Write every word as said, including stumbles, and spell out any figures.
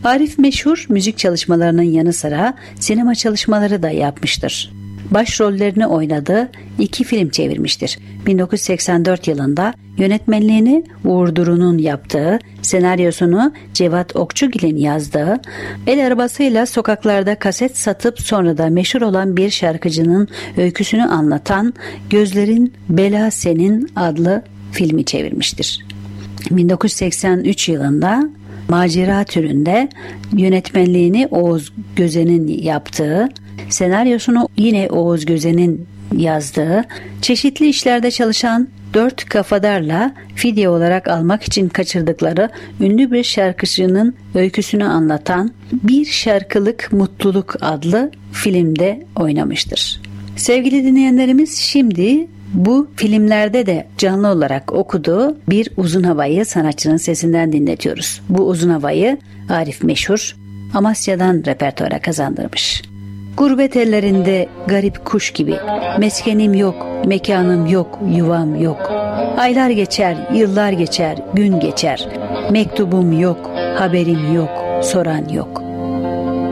Arif meşhur müzik çalışmalarının yanı sıra sinema çalışmaları da yapmıştır. Başrollerini oynadığı iki film çevirmiştir. bin dokuz yüz seksen dört yılında yönetmenliğini Uğur Duru'nun yaptığı, senaryosunu Cevat Okçugil'in yazdığı, el arabasıyla sokaklarda kaset satıp sonra da meşhur olan bir şarkıcının öyküsünü anlatan Gözlerin Bela Senin adlı filmi çevirmiştir. bin dokuz yüz seksen üç yılında macera türünde yönetmenliğini Oğuz Gözen'in yaptığı, senaryosunu yine Oğuz Gözen'in yazdığı, çeşitli işlerde çalışan dört kafadarla fidye olarak almak için kaçırdıkları ünlü bir şarkıcının öyküsünü anlatan Bir Şarkılık Mutluluk adlı filmde oynamıştır. Sevgili dinleyenlerimiz, şimdi bu filmlerde de canlı olarak okuduğu bir uzun havayı sanatçının sesinden dinletiyoruz. Bu uzun havayı Arif meşhur Amasya'dan repertuara kazandırmış. Gurbet ellerinde garip kuş gibi, meskenim yok, mekanım yok, yuvam yok. Aylar geçer, yıllar geçer, gün geçer. Mektubum yok, haberim yok, soran yok.